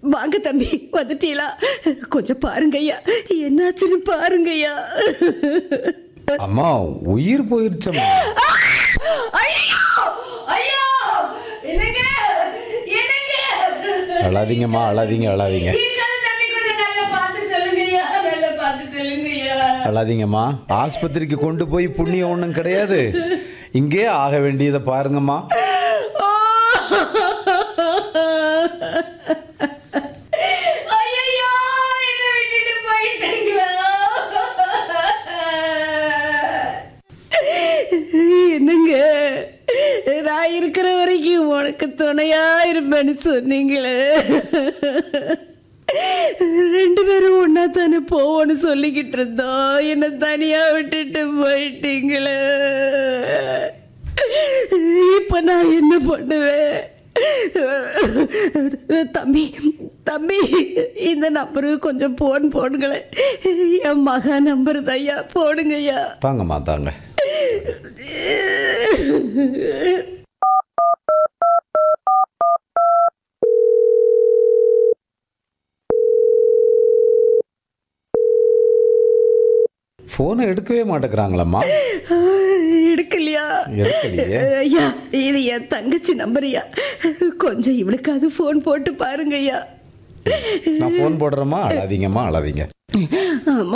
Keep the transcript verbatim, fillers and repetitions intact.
வாங்க தம்பி, வந்துட்டீங்களா? கொஞ்சம் பாருங்கய்யா, என்னாச்சுன்னு பாருங்கய்யா. அம்மா உயிர் போயிருச்சம்மா. ஐயோ ஐயோ, என்னங்க என்னங்க? அழாதீங்கம்மா, அழாதீங்க அழாதீங்க இருக்காத தம்பி, கொஞ்சம் நல்லா பார்த்து சொல்லுங்கய்யா, நல்லா பார்த்து சொல்லுங்கய்யா. அழாதீங்கம்மா. ஆஸ்பத்திரிக்கு கொண்டு போய் புண்ணியம் ஒன்றும் கிடையாது. இங்கே ஆக வேண்டியதை பாருங்கம்மா. ஐயையோ, என்னை விட்டுட்டு போயிட்டீங்களா? என்னங்க, நான் இருக்கிற வரைக்கும் உனக்கு துணையா இருப்பேன்னு சொன்னீங்களே, ரெண்டு பேரும் ஒன்னா தானே போவோன்னு சொல்லிக்கிட்டு இருந்தோம். என்னை தனியா விட்டுட்டு போயிட்டீங்களே. இப்ப நான் என்ன பண்ணுவேன்? தம்பி தம்பி, இந்த நம்பருக்கு கொஞ்சம் போன் போடுங்களேன். என் மகா நம்பர் தையா, போடுங்கய்யா. தாங்கம்மா தாங்க. போனை எடுக்கவே மாட்டேங்கிறாங்களம்மா. எடுக்கலையா? எடுக்கலையே. ஐயா, இது என் தங்கச்சி நம்பரையா, கொஞ்சம் இவளுக்காவது போன் போட்டு பாருங்கய்யா. நான் போன் போடுறேம்மா. அழாதீங்கம்மா, அழாதீங்க.